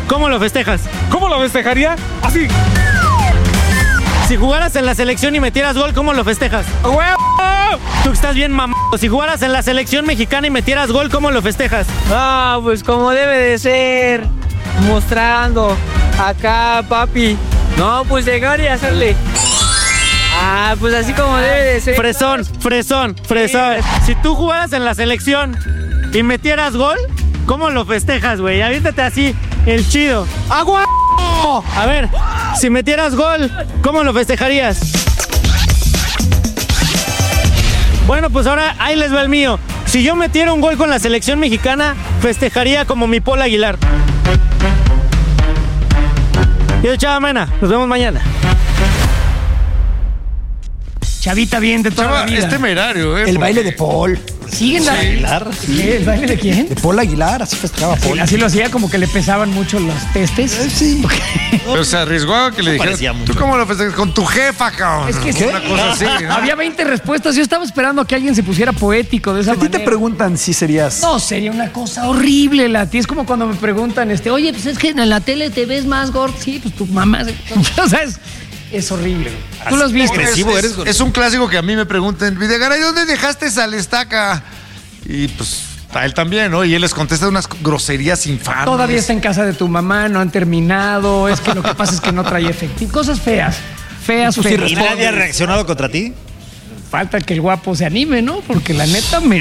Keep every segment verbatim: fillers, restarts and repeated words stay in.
¿cómo lo festejas? ¿Cómo lo festejaría? Así. Si jugaras en la selección y metieras gol, ¿cómo lo festejas? ¡Huevo! Tú estás bien mamado. Si jugaras en la selección mexicana y metieras gol, ¿cómo lo festejas? Ah, pues como debe de ser. Mostrando. Acá, papi. No, pues llegar y hacerle. Ah, pues así como debe de ser. Fresón, fresón, fresón. Si tú jugaras en la selección y metieras gol, ¿cómo lo festejas, güey? Aviéntate así, el chido. ¡Agua! A ver, si metieras gol, ¿cómo lo festejarías? Bueno, pues ahora ahí les va el mío. Si yo metiera un gol con la selección mexicana, festejaría como mi Paul Aguilar. Yo, Chava Mena, nos vemos mañana. Chavita bien de toda Chava, la vida. es temerario, ¿eh? El Porque- baile de Paul. ¿Siguen la... Aguilar, sí. ¿Qué? ¿El baile de quién? De Paul Aguilar, así festejaba Sí, Paul. así lo hacía, como que le pesaban mucho los testes. Eh, sí. Pero se arriesgó a que le parecía dijeras, mucho. ¿tú cómo lo festejas? Con tu jefa, cabrón. Es que sí. Una cosa así, ¿no? Había veinte respuestas. Yo estaba esperando a que alguien se pusiera poético de esa A ti manera. te preguntan si serías... No, sería una cosa horrible, Lati. Es como cuando me preguntan, este, oye, pues es que en la tele te ves más gordo. Sí, pues tu mamá. O sea, es, es horrible. Tú lo has visto. Es, agresivo es- eres, güey. es un clásico que a mí me preguntan, Videgaray, ¿dónde dejaste esa estaca? Y pues a él también, ¿no? Y él les contesta unas groserías infames. Todavía está en casa de tu mamá, no han terminado. Es que lo que pasa es que no trae efectivo. Cosas feas. Feas, Tú sí feas. ¿Y nadie ha reaccionado contra ti? Falta que el guapo se anime, ¿no? Porque la neta me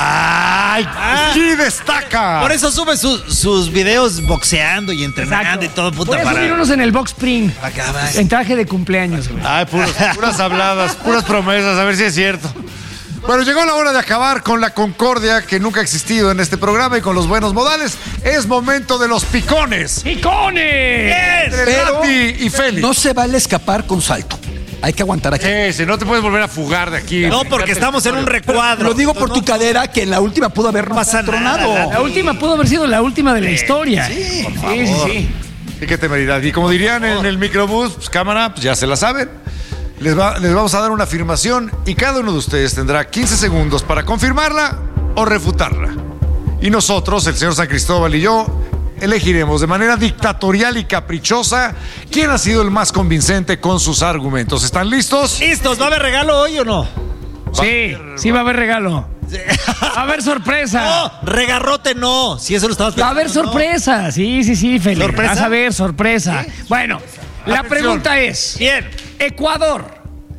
la... ¡Ay! ¡Sí destaca! Por eso sube sus, sus videos boxeando y entrenando y todo, puta, Voy a para... subir unos en el Box Spring. Acá va. En traje de cumpleaños, güey. Ay, puros- puras habladas, puras promesas, a ver si es cierto. Bueno, llegó la hora de acabar con la concordia que nunca ha existido en este programa y con los buenos modales. Es momento de los picones. ¡Picones! Entre Pero Lati y Félix. no se vale escapar con salto. Hay que aguantar aquí. Ese, no te puedes volver a fugar de aquí. No, porque estamos en un recuadro. Lo digo por tu cadera, que en la última pudo haber pasa tronado. nada, La última pudo haber sido la última de la historia. Sí, sí, sí, sí. Sí, qué temeridad. Y como dirían en el microbús, pues cámara, pues ya se la saben. Les, va- les vamos a dar una afirmación y cada uno de ustedes tendrá quince segundos para confirmarla o refutarla. Y nosotros, el señor San Cristóbal y yo, elegiremos de manera dictatorial y caprichosa quién ha sido el más convincente con sus argumentos. ¿Están listos? ¿Listos? ¿Va a haber regalo hoy o no? Sí, sí va a haber regalo. Va a haber sorpresa. No, regarrote no. Si eso lo estabas Va a haber pensando, no. sorpresa. Sí, sí, sí, Felipe. ¿Sorpresa? Vas a ver, sorpresa. Bueno, la Atención. pregunta es: Bien. Ecuador,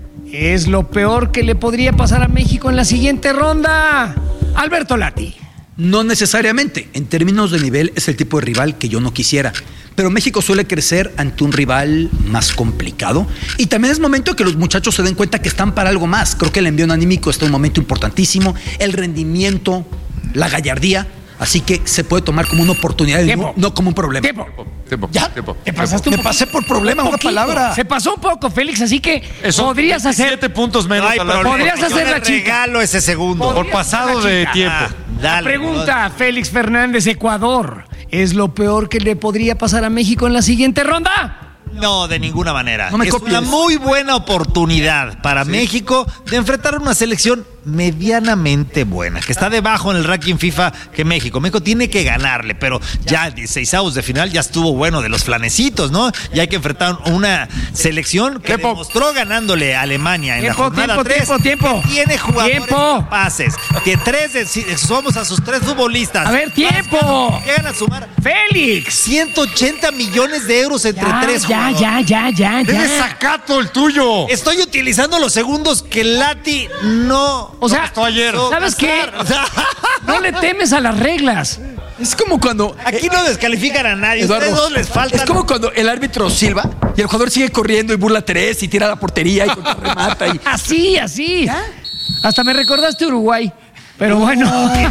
¿es lo peor que le podría pasar a México en la siguiente ronda? Alberto Lati. No necesariamente. En términos de nivel es el tipo de rival que yo no quisiera. Pero México suele crecer ante un rival más complicado. Y también es momento que los muchachos se den cuenta que están para algo más. Creo que el envío anímico está en un momento importantísimo. El rendimiento, la gallardía. Así que se puede tomar como una oportunidad y Tiempo. no, no como un problema. Tiempo. Tiempo, ¿Ya? tiempo, Te tiempo. pasaste un Me poquito. pasé por problema, una Poquito. palabra. Se pasó un poco, Félix, así que Eso, podrías hacer. Siete puntos menos No hay a la- problema. Podrías Yo hacer le la chica. regalo ese segundo. por pasado hacer la de chica. tiempo. Ah, dale. La pregunta, Félix Fernández, Ecuador, ¿es lo peor que le podría pasar a México en la siguiente ronda? No, de ninguna manera. No me es copies. una muy buena oportunidad para México de enfrentar una selección medianamente buena, que está debajo en el ranking FIFA que México. México tiene que ganarle, pero ya dieciseisavos de final ya estuvo bueno de los flanecitos, ¿no? Ya hay que enfrentar una selección que Tiempo. demostró ganándole a Alemania en Tiempo, la jornada tiempo, tres, tiempo, tiempo. que tiene jugadores Tiempo. capaces, que tres de, si somos a sus tres futbolistas. A ver, tiempo. Llegan a sumar Félix. ciento ochenta millones de euros entre Ya, tres ya, jugadores. ya, ya, ya, Es ya. desacato el tuyo. Estoy utilizando los segundos que Lati no... O sea, costó ayer. ¿sabes qué? O sea, No le temes a las reglas. Es como cuando... aquí no descalifican a nadie. Eduardo, Ustedes dos les faltan. es como cuando el árbitro silba y el jugador sigue corriendo y burla tres y tira a la portería y remata y... Así, así. Hasta me recordaste Uruguay. Pero bueno.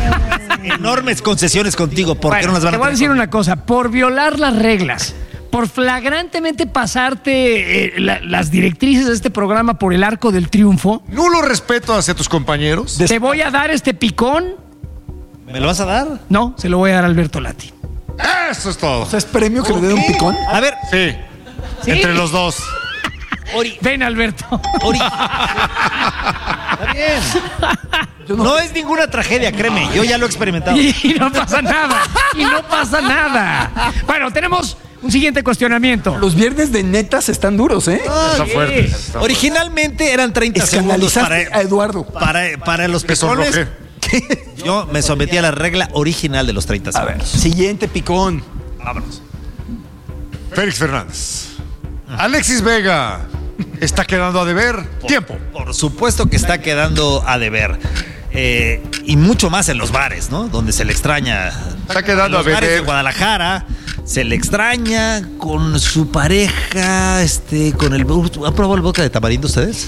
Enormes concesiones contigo. ¿Por qué Bueno, no las van te a voy a tener decir conmigo? una cosa. Por violar las reglas, por flagrantemente pasarte eh, la- las directrices de este programa por el arco del triunfo, Nulo respeto hacia tus compañeros. te voy a dar este picón. ¿Me lo vas a dar? No, se lo voy a dar a Alberto Lati. Eso es todo. O sea, ¿es premio que le den un picón? A ver, Sí. Sí. Entre los dos. Ori. Ven, Alberto. Ori. Está bien. No es ninguna tragedia, créeme. Yo ya lo he experimentado. Y no pasa nada. Y no pasa nada. Bueno, tenemos un siguiente cuestionamiento. Los viernes de netas están duros, ¿eh? Está fuerte. está fuerte. Originalmente eran treinta segundos para, Escandalizaste a Eduardo. para, para los Me picones. sonrojé. Yo me sometí a la regla original de los treinta A ver, segundos. siguiente picón. Vámonos. Félix Fernández. Alexis Vega está quedando a deber tiempo. Por supuesto que está quedando a deber. Eh, y mucho más en los bares, ¿no? Donde se le extraña. Está quedando En los a bares de beber. Guadalajara se le extraña con su pareja, este, con el. ¿Han probado el vodka de tamarindo ustedes?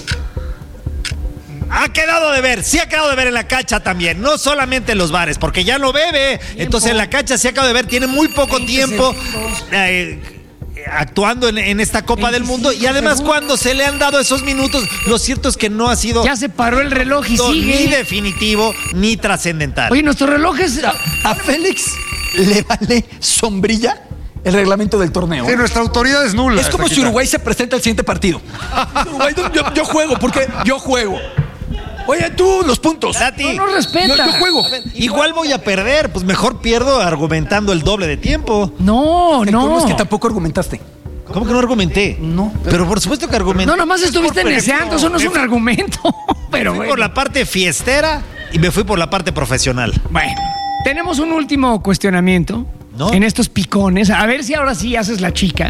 Ha quedado de ver, sí ha quedado de ver en la cancha también, no solamente en los bares, porque ya no bebe. Entonces en la cancha sí ha quedado de ver, tiene muy poco tiempo eh, actuando en, en esta Copa del Mundo. Y además, cuando se le han dado esos minutos, lo cierto es que no ha sido Ya se paró el reloj y ni sigue. definitivo ni trascendental. Oye, nuestro reloj es... A Félix le vale sombrilla el reglamento del torneo. Sí, nuestra autoridad es nula. Es como si Paquita. Uruguay se presenta al siguiente partido. Uruguay, yo, yo juego, porque yo juego. Oye, tú, los puntos. Tati, No nos respeta. Yo, yo juego. igual voy a perder, pues mejor pierdo argumentando el doble de tiempo. No, El colmo no. es que tampoco argumentaste. ¿Cómo que no argumenté? No. Pero por supuesto que argumenté. No, nomás estuviste Por deseando, eso no es me un fui- argumento. Pero Me fui bueno. por la parte fiestera y me fui por la parte profesional. Bueno, tenemos un último cuestionamiento ¿No? en estos picones. A ver si ahora sí haces la chica.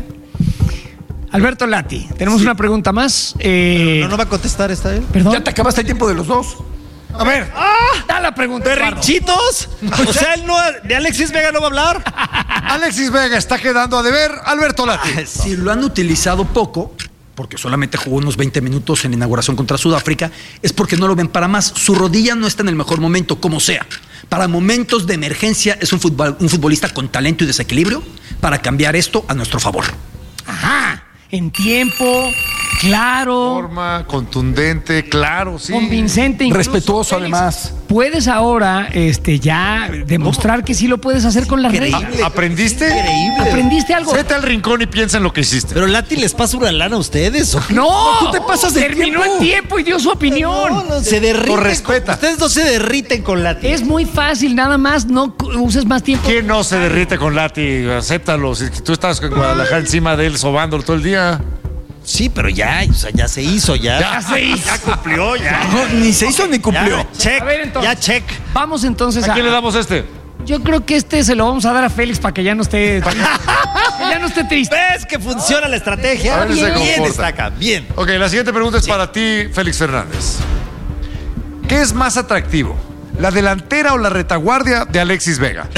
Alberto Lati, tenemos una pregunta más. Eh, ¿No, no va a contestar esta él? Perdón. Ya te acabaste el tiempo de los dos. A ver, Da la pregunta. Eduardo. ¿Berrinchitos? O sea, él no, de Alexis Vega no va a hablar. Alexis Vega está quedando a deber. Alberto Lati. Si lo han utilizado poco, porque solamente jugó unos veinte minutos en la inauguración contra Sudáfrica, es porque no lo ven para más. Su rodilla no está en el mejor momento, como sea. Para momentos de emergencia es un, futbol, un futbolista con talento y desequilibrio para cambiar esto a nuestro favor. Ajá. En tiempo, claro, Forma contundente, claro, sí. convincente. incluso. Respetuoso, Félix, además. Puedes ahora este, ya demostrar que sí lo puedes hacer con las Increíble. reglas. ¿Aprendiste? Increíble. ¿Aprendiste algo? Vete al rincón y piensa en lo que hiciste. Pero Lati les pasa una lana a ustedes. ¿o qué? No, tú te pasas de terminó tiempo. el tiempo y dio su opinión. No, no, se derriten. Lo respeta. con- ustedes no se derriten con Lati. Es muy fácil, nada más no cu- uses más tiempo. ¿Quién no se derrite con Lati? Acéptalo. Si tú estás en Guadalajara encima de él sobándolo todo el día. Sí, pero ya, o sea, ya se hizo, ya. Ya se hizo. Ya cumplió, ya. No, ni se hizo ni cumplió. Ya, check. A ver, entonces. Ya, check. Vamos entonces ¿A a. quién le damos este? Yo creo que este se lo vamos a dar a Félix para que ya no esté. que ya no esté triste. ¿Ves que funciona la estrategia? A ver si se Bien, bien comporta. destaca, bien. Ok, la siguiente pregunta es para ti, Félix Fernández. ¿Qué es más atractivo? ¿La delantera o la retaguardia de Alexis Vega?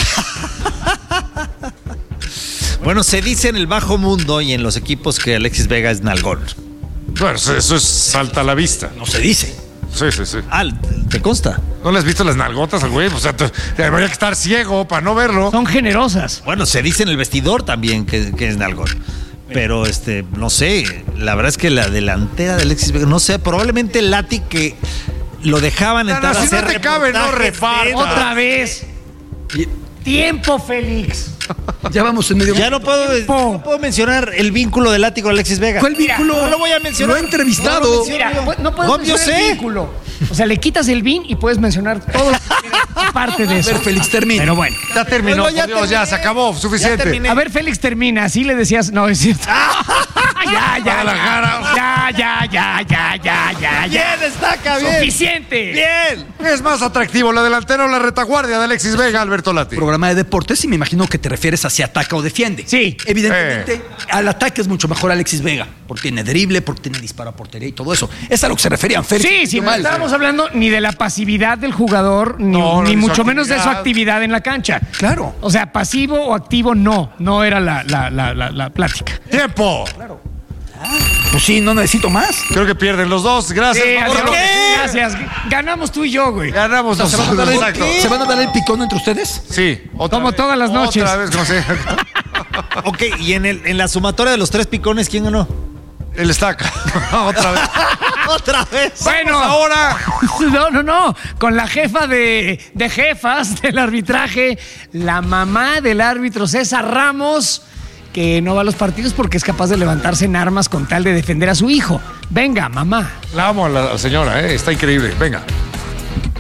Bueno, se dice en el bajo mundo y en los equipos que Alexis Vega es nalgón. Bueno, eso, eso es salta a la vista. No se dice. Sí, sí, sí. Ah, ¿te consta? ¿No le has visto las nalgotas al güey? O sea, te- debería que estar ciego para no verlo. Son generosas. Bueno, se dice en el vestidor también que, que es nalgón. Pero, este, no sé, la verdad es que la delantera de Alexis Vega, no sé, probablemente Lati que lo dejaban No, entrar no, a si no hacer te cabe, no reportajes reparta. de- Otra vez. Tiempo, Félix. Ya vamos en medio. Ya no puedo, no puedo mencionar el vínculo de Lati con Alexis Vega. ¿Cuál vínculo? No lo voy a mencionar. Lo he entrevistado. No lo menciono. Mira, pu- no puedes Obvio mencionar el sé. vínculo. O sea, le quitas el vin y puedes mencionar todo lo que quieras, parte de A eso. ver, Félix, termina. Pero bueno. Ya terminó, Bueno, ya por Dios, ya terminé. se acabó, Ya suficiente. terminé. A ver, Félix termina. Así le decías. No, es cierto. ya, ya, Guadalajara. ya, ya, ya, ya, ya, ya, ya. Bien, destaca, bien. Suficiente. Bien. ¿Qué es más atractivo, la delantera o la retaguardia de Alexis Vega, Alberto Lati? Programa de deportes y me imagino que te refieres a si ataca o defiende. Sí. Evidentemente, al ataque es mucho mejor Alexis Vega, porque tiene drible, porque tiene disparo a portería y todo eso. Es a lo que se referían, Félix. Sí, sí, Yo no mal. estábamos hablando ni de la pasividad del jugador, ni, No, no, ni de su mucho menos de su actividad. actividad en la cancha. Claro. O sea, pasivo o activo, no. No era la, la, la, la, la plática. ¡Tiempo! Pues sí, no necesito más. Creo que pierden los dos. Gracias. Sí, Vamos a ¿por lo que qué? sigue. Gracias. Ganamos tú y yo, güey. Ganamos ¿Se van, a nosotros. dar Exacto. el, ¿Se van a dar el picón entre ustedes? Sí. Otra Como vez. todas las noches. Otra vez, como sea. Ok, y en, el, en la sumatoria de los tres picones, ¿quién ganó? El estaca. Otra vez. Otra vez. Bueno, Ahora. no, no, no. Con la jefa de, de jefas del arbitraje, la mamá del árbitro César Ramos, que no va a los partidos porque es capaz de levantarse en armas con tal de defender a su hijo. Venga, mamá. La amo a la señora, ¿eh? Está increíble. Venga.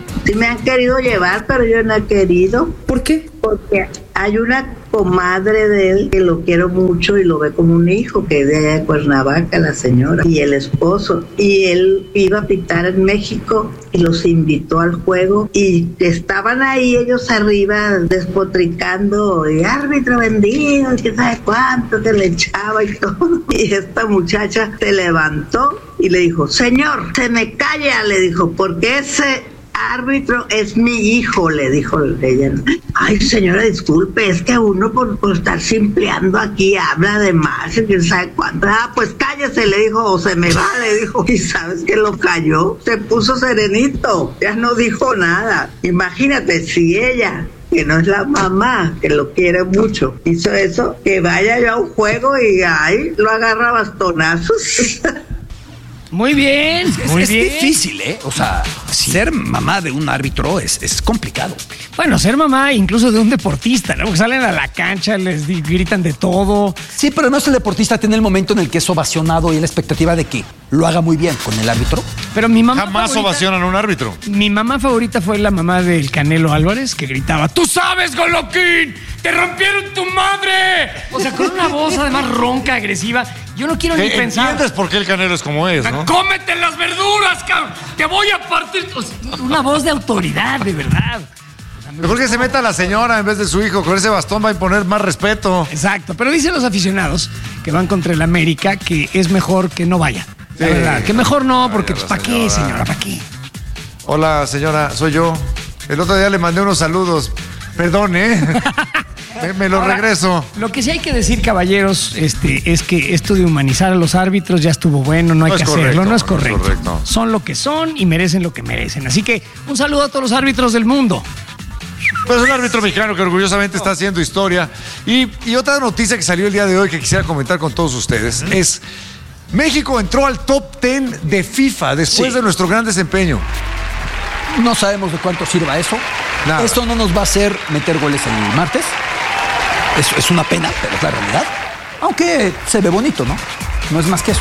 Sí me han querido llevar, pero yo no he querido. ¿Por qué? Porque hay una comadre de él que lo quiero mucho y lo ve como un hijo, que es de allá de Cuernavaca, la señora, y el esposo. Y él iba a pitar en México y los invitó al juego y estaban ahí ellos arriba despotricando, y árbitro vendido, que sabe cuánto, que le echaba y todo. Y esta muchacha se levantó y le dijo, señor, se me calla, le dijo, porque ese árbitro es mi hijo, le dijo ella. Ay, señora, disculpe, es que uno por, por estar simpleando aquí habla de más y quién sabe cuánto. Ah, pues cállese, le dijo, o se me va, le dijo. Y sabes que lo cayó, se puso serenito, ya no dijo nada. Imagínate si ella, que no es la mamá, que lo quiere mucho, hizo eso, que vaya yo a un juego y ahí lo agarra a bastonazos. Muy bien, muy es bien. difícil, ¿eh? O sea, sí. Ser mamá de un árbitro es, es complicado. Bueno, ser mamá incluso de un deportista, ¿no? Porque salen a la cancha, les di- gritan de todo. Sí, pero no es el deportista tiene el momento en el que es ovacionado y la expectativa de que lo haga muy bien con el árbitro. Pero mi mamá Jamás favorita- ovacionan a un árbitro. Mi mamá favorita fue la mamá del Canelo Álvarez, que gritaba, ¡tú sabes, Goloquín! ¡Te rompieron tu madre! O sea, con una voz además ronca, agresiva. Yo no quiero ni ¿Te pensar. entiendes por qué el Canelo es como es, no? ¡Cómete las verduras, cabrón! ¡Te voy a partir! O sea, una voz de autoridad, de verdad. Mejor que se meta la señora en vez de su hijo. Con ese bastón va a imponer más respeto. Exacto, pero dicen los aficionados que van contra el América que es mejor que no vaya. La Sí. verdad, que mejor no, porque Vaya pues, la ¿para qué, señora. señora? ¿Para qué? Hola, señora, soy yo. El otro día le mandé unos saludos. Perdón, ¿eh? me, me lo Ahora, regreso. Lo que sí hay que decir, caballeros, este, es que esto de humanizar a los árbitros ya estuvo bueno, no hay No que es hacerlo, correcto, no es no es correcto. correcto. Son lo que son y merecen lo que merecen. Así que un saludo a todos los árbitros del mundo. Pues un árbitro mexicano que orgullosamente está haciendo historia. Y, y otra noticia que salió el día de hoy que quisiera comentar con todos ustedes es México entró al top diez de FIFA después Sí. de nuestro gran desempeño. No sabemos de cuánto sirva eso. Nada. Esto no nos va a hacer meter goles el martes. Es, es una pena, pero es la realidad. Aunque se ve bonito, ¿no? No es más que eso.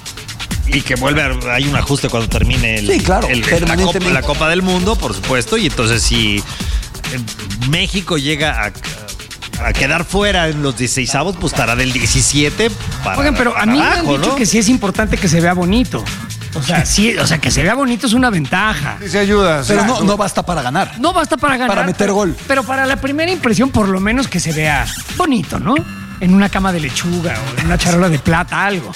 Y que vuelve a, hay un ajuste cuando termine el, Sí, claro, el- la, permanentemente. Copa, la Copa del Mundo, por supuesto, y entonces si eh, México llega a, a quedar fuera en los dieciseisavos, pues estará del diecisiete para Oigan, pero a para mí me han abajo, dicho ¿no? que sí es importante que se vea bonito. O sea, sí, o sea, que se vea bonito es una ventaja. Sí, se ayuda. sí. Pero no, no basta para ganar. No basta para ganar. Para meter pero- gol. Pero para la primera impresión, por lo menos que se vea bonito, ¿no? En una cama de lechuga o en una charola de plata, algo.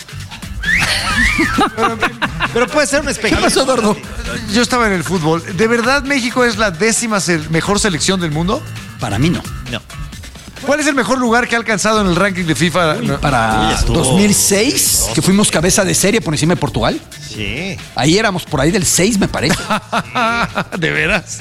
Pero puede ser un ¿Qué espejismo. pasó, Eduardo? Yo estaba en el fútbol. ¿De verdad México es la décima se- mejor selección del mundo? Para mí no. No. ¿Cuál es el mejor lugar que ha alcanzado en el ranking de FIFA? No. Para Uy, estuvo- dos mil seis, que fuimos cabeza de serie por encima de Portugal. Sí. Ahí éramos por ahí del seis, me parece. ¿De veras?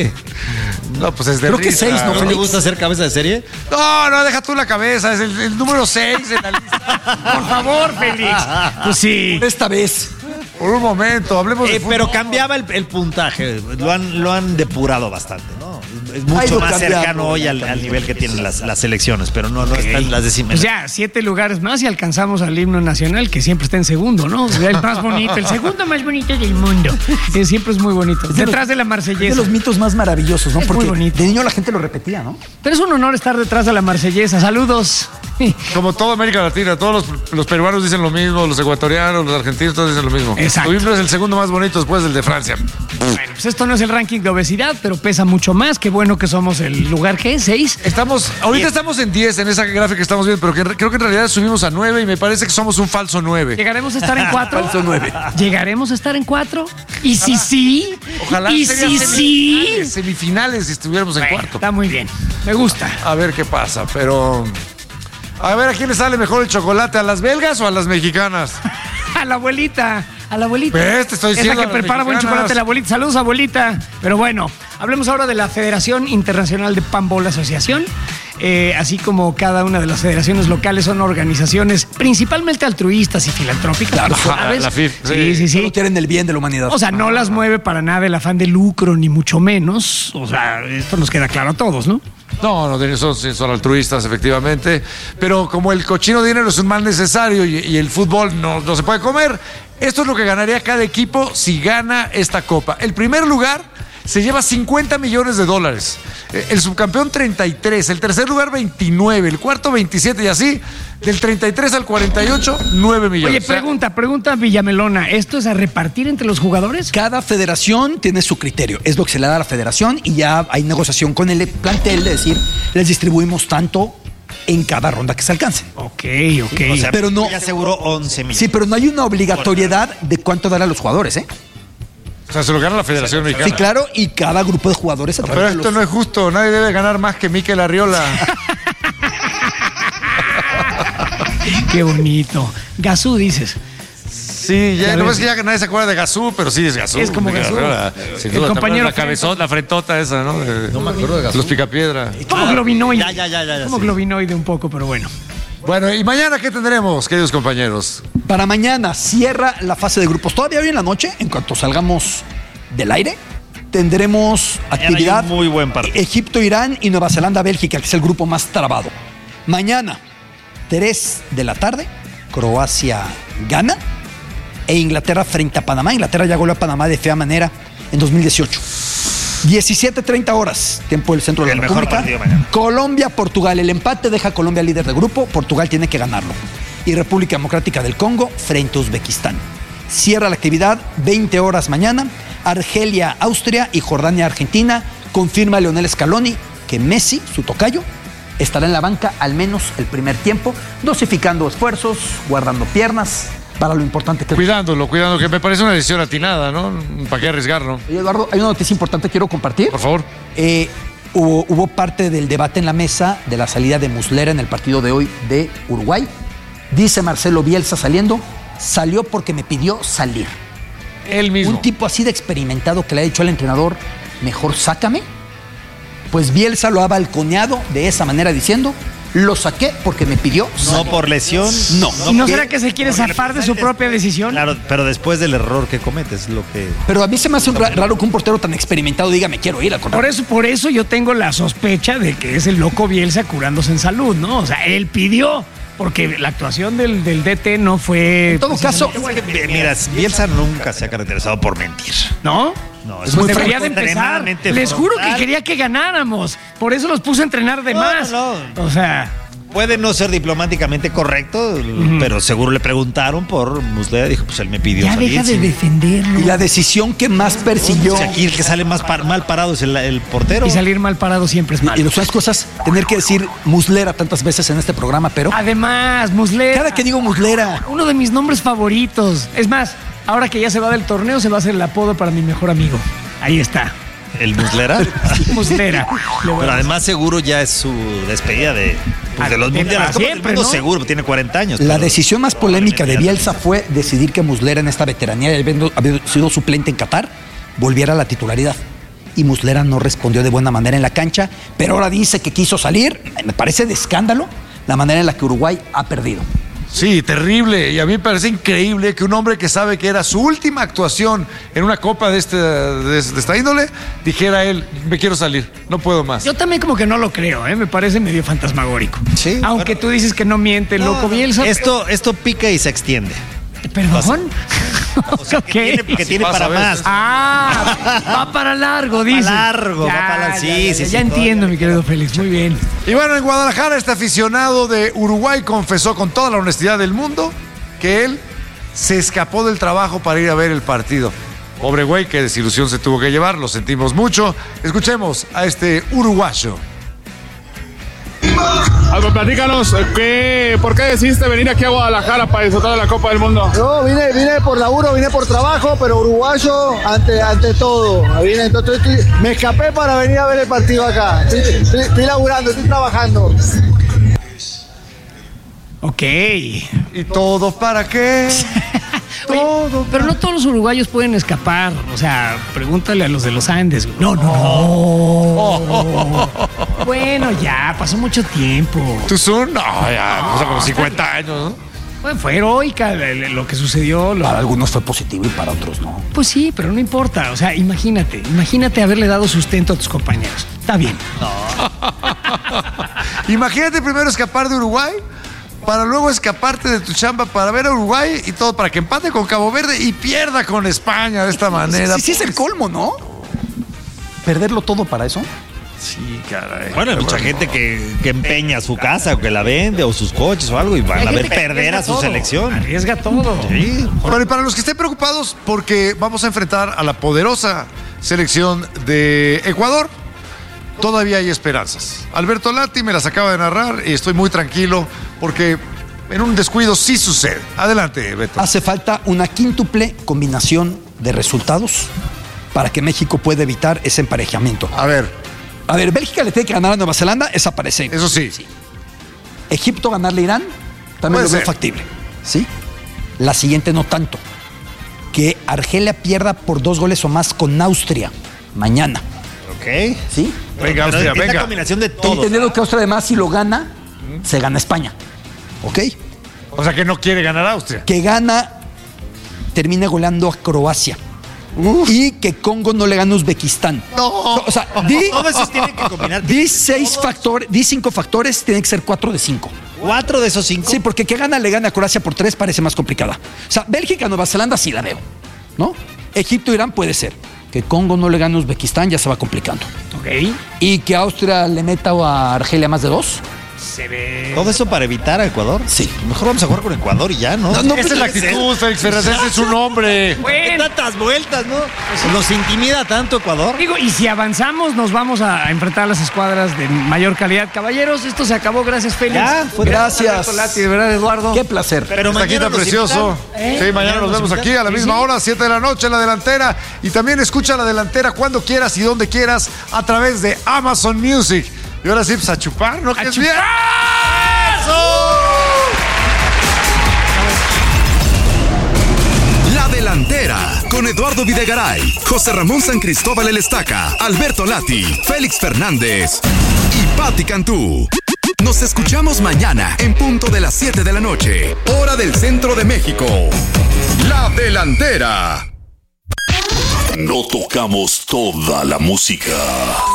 No, pues es de Creo que risa. seis, ¿no, ¿No te Félix? gusta ser cabeza de serie? No, no, deja tú la cabeza. Es el, el número seis en la lista. Por favor, Félix. Pues sí. Esta vez. Por un momento, hablemos de Eh, fútbol. pero cambiaba el, el puntaje, lo han, lo han depurado bastante, ¿no? Es mucho Ha ido más cambiando, cercano hoy al, al nivel que tienen las, las selecciones, pero no, no están las décimas. Pues ya, siete lugares más y alcanzamos al himno nacional, que siempre está en segundo, ¿no? El más bonito, el segundo más bonito del mundo. Eh, siempre es muy bonito. de Detrás los- de la Es de marsellesa. los mitos más maravillosos, ¿no? Es muy Porque bonito. de niño la gente lo repetía, ¿no? Pero es un honor estar detrás de la marsellesa. Saludos. Como toda América Latina, todos los, los peruanos dicen lo mismo, los ecuatorianos, los argentinos, todos dicen lo mismo. Exacto. Tu himno es el segundo más bonito después del de Francia. Bueno, pues esto no es el ranking de obesidad, pero pesa mucho más. Qué bueno que somos el lugar que es, seis. Estamos, ahorita estamos en diez en esa gráfica que estamos viendo, pero que, creo que en realidad subimos a nueve y me parece que somos un falso nueve. ¿Llegaremos a estar en cuatro? Falso nueve. ¿Llegaremos a estar en cuatro? ¿Y si sí? Ojalá ¿Y sería si sí? semifinales, semifinales si estuviéramos en Bueno, cuarto. está muy bien. Me gusta. A ver qué pasa, pero... A ver, ¿a quién le sale mejor el chocolate? ¿A las belgas o a las mexicanas? A la abuelita, a la abuelita. ¿Ves? Te estoy Es diciendo la a que las prepara buen mexicanas. chocolate, la abuelita. Saludos, abuelita. Pero bueno, hablemos ahora de la Federación Internacional de Panball Asociación. Eh, así como cada una de las federaciones locales son organizaciones principalmente altruistas y filantrópicas. Claro, ¿lo sabes? la F I F, Sí, sí. sí, sí. Solo quieren el bien de la humanidad. O sea, no las mueve para nada el afán de lucro, ni mucho menos. O sea, esto nos queda claro a todos, ¿no? No, no, son, sí, son altruistas, efectivamente. Pero como el cochino dinero es un mal necesario y, y el fútbol no, no se puede comer, esto es lo que ganaría cada equipo si gana esta copa. El primer lugar se lleva cincuenta millones de dólares. El subcampeón treinta y tres, el tercer lugar veintinueve, el cuarto veintisiete y así, del treinta y tres al cuarenta y ocho, nueve millones. Oye, pregunta, pregunta Villamelona, ¿esto es a repartir entre los jugadores? Cada federación tiene su criterio, es lo que se le da a la federación y ya hay negociación con el plantel de decir, les distribuimos tanto en cada ronda que se alcance. Ok, ok. O sea, pero no, ya aseguró once millones. Sí, pero no hay una obligatoriedad de cuánto dar a los jugadores, ¿eh? O sea, se lo gana la Federación Mexicana. Sí, claro, y cada grupo de jugadores a Pero través de esto los- no es justo, nadie debe ganar más que Mikel Arriola. Qué bonito. Gazú, dices. Sí, ya, Ya no ves. es que ya nadie se acuerda de Gazú, pero sí es Gazú. Es como Mikel Gazú. Arriola, sin El duda, compañero la cabezota, la frentota esa, ¿no? De- No me acuerdo de Gazú. Los Picapiedra. Como globinoide. Ya, ya, ya, ya, ya, Como sí. globinoide un poco, pero bueno. Bueno, ¿y mañana qué tendremos, queridos compañeros? Para mañana cierra la fase de grupos. Todavía hoy en la noche, en cuanto salgamos del aire, tendremos Mañana actividad hay un muy buen partido. Egipto, Irán y Nueva Zelanda, Bélgica, que es el grupo más trabado. Mañana, tres de la tarde, Croacia gana e Inglaterra frente a Panamá. Inglaterra ya goleó a Panamá de fea manera en dos mil dieciocho. diecisiete treinta horas, tiempo del centro de El la mejor República. partido mañana. Colombia, Portugal. El empate deja a Colombia líder de grupo. Portugal tiene que ganarlo. Y República Democrática del Congo frente a Uzbekistán. Cierra la actividad, veinte horas mañana. Argelia, Austria y Jordania, Argentina. Confirma Leonel Scaloni que Messi, su tocayo, estará en la banca al menos el primer tiempo, dosificando esfuerzos, guardando piernas para lo importante que es. Cuidándolo, cuidando, que me parece una decisión atinada, ¿no? ¿Para qué arriesgarlo? Oye, Eduardo, hay una noticia importante que quiero compartir. Por favor. Eh, hubo, hubo parte del debate en la mesa de la salida de Muslera en el partido de hoy de Uruguay. Dice Marcelo Bielsa saliendo, salió porque me pidió salir. Él mismo. Un tipo así de experimentado que le ha dicho al entrenador, mejor sácame. Pues Bielsa lo ha balconeado de esa manera diciendo, lo saqué porque me pidió No salir. por lesión. No. ¿Y no que- será que se quiere zafar de su propia decisión? Claro, pero después del error que cometes, lo que. Pero a mí se me hace un ra- raro que un portero tan experimentado diga, me quiero ir. Al Por contrario. eso, por eso yo tengo la sospecha de que es el loco Bielsa curándose en salud, ¿no? O sea, él pidió, porque la actuación del, del D T no fue... En todo caso, Mira, Bielsa nunca se ha caracterizado por mentir. ¿No? No, Pues muy debería de franco, empezar. extremadamente Les juro que frontal. quería que ganáramos. Por eso los puse a entrenar de No, más. no, O sea, Puede no ser diplomáticamente correcto, pero seguro le preguntaron por Muslera. Dijo, pues él me pidió ya salir. deja de sí. defenderlo. y la decisión que más persiguió. O sea, aquí el que sale más par- mal parado es el, el portero. Y salir mal parado siempre es Y malo. las otras cosas, tener que decir Muslera tantas veces en este programa, pero Además, Muslera, cada que digo Muslera, uno de mis nombres favoritos. Es más, ahora que ya se va del torneo, se va a hacer el apodo para mi mejor amigo. Ahí está. El Muslera. Muslera. Le voy a Pero además seguro ya es su despedida de, pues, de los Ah, mundiales. para Copa del siempre, Mundo ¿no? seguro, tiene cuarenta años. la pero- decisión más polémica de probablemente Bielsa fue decidir que Muslera en esta veteranía, habiendo, habiendo sido suplente en Qatar, volviera a la titularidad. Y Muslera no respondió de buena manera en la cancha, pero ahora dice que quiso salir. Me parece de escándalo la manera en la que Uruguay ha perdido. Sí, terrible. Y a mí me parece increíble que un hombre que sabe que era su última actuación en una copa de, este, de, de esta índole, dijera a él, me quiero salir, no puedo más. Yo también como que no lo creo, ¿eh? Me parece medio fantasmagórico. Sí, Aunque bueno. tú dices que no miente, el loco Bielsa. Esto, esto pica y se extiende. ¿Perdón? O sea, que Ok. tiene, que tiene pasa para a veces. más. Ah, va para largo, dice. largo, va para- sí, ya, sí, ya, sí, ya entiendo, todavía. mi querido Félix. Muy bien. Y bueno, en Guadalajara este aficionado de Uruguay confesó con toda la honestidad del mundo que él se escapó del trabajo para ir a ver el partido. Pobre güey, qué desilusión se tuvo que llevar, lo sentimos mucho. Escuchemos a este uruguayo. A ver, platícanos, ¿qué, ¿por qué decidiste venir aquí a Guadalajara para disfrutar de la Copa del Mundo? No, vine, vine por laburo, vine por trabajo, pero uruguayo ante, ante todo. Vine, entonces estoy- me escapé para venir a ver el partido acá. Estoy, estoy- estoy laburando, estoy trabajando. Ok. ¿Y todo para qué? Oye, pero no todos los uruguayos pueden escapar. O sea, pregúntale a los de los Andes. güey. No, no. Bueno, ya, pasó mucho tiempo. ¿Tú son? No, ya, o sea, como cincuenta años, ¿no? Bueno, fue heroica lo, lo que sucedió. lo- Para algunos fue positivo y para otros no. Pues sí, pero no importa. O sea, imagínate, imagínate haberle dado sustento a tus compañeros. Está bien. Imagínate primero escapar de Uruguay para luego escaparte de tu chamba para ver a Uruguay y todo para que empate con Cabo Verde y pierda con España de esta manera. Sí, sí es el colmo, ¿no? perderlo todo para eso. Sí, caray. Bueno, hay mucha gente que, que empeña su casa o que la vende o sus coches o algo y van a ver perder a su selección. Arriesga todo. Sí. Bueno, y para los que estén preocupados, porque vamos a enfrentar a la poderosa selección de Ecuador, todavía hay esperanzas. Alberto Lati me las acaba de narrar y estoy muy tranquilo porque en un descuido sí sucede. Adelante, Beto. Hace falta una quíntuple combinación de resultados para que México pueda evitar ese emparejamiento. A ver. A ver, Bélgica le tiene que ganar a Nueva Zelanda, es aparece. Eso sí. sí. Egipto ganarle a Irán, también Puede lo veo ser. factible. ¿Sí? La siguiente no tanto. Que Argelia pierda por dos goles o más con Austria mañana. Ok. ¿Sí? Venga, Pero Austria, es la venga. combinación de todo. Entendiendo que Austria además si lo gana, se gana España. ¿Ok? O sea que no quiere ganar Austria. Que gana, termina goleando a Croacia. Y que Congo no le gane a Uzbekistán. No. O sea, di, Todo eso tiene que combinar. di seis factores, di cinco factores, tiene que ser cuatro de cinco. Cuatro de esos cinco. Sí, porque que gana le gana a Croacia por tres parece más complicada. O sea, Bélgica, Nueva Zelanda sí la veo, ¿no? Egipto, Irán puede ser. Que Congo no le gane a Uzbekistán ya se va complicando. Ok. Y que Austria le meta a Argelia más de dos. Se ve. Todo eso para evitar a Ecuador. Sí. Mejor vamos a jugar con Ecuador y ya, ¿no? No, no, Esa es la actitud, Félix Fernández, ese es su nombre. ¿Qué tantas vueltas, no? ¿Nos intimida tanto Ecuador? Digo, y si avanzamos, nos vamos a enfrentar a las escuadras de mayor calidad. Caballeros, esto se acabó. Gracias, Félix. Ya, fue- Gracias. Alberto Lati, de verdad, Eduardo. Qué placer. Pero Está mañana quita nos precioso. invitan. Sí, mañana nos vemos aquí a la misma hora, siete de la noche en La Delantera. Y también escucha La Delantera cuando quieras y donde quieras a través de Amazon Music. Y ahora sí, pues a chupar, ¿no? Que es bien. La Delantera, con Eduardo Videgaray, José Ramón San Cristóbal El Estaca, Alberto Lati, Félix Fernández y Patti Cantú. Nos escuchamos mañana en punto de las siete de la noche, hora del centro de México. La Delantera. No tocamos toda la música.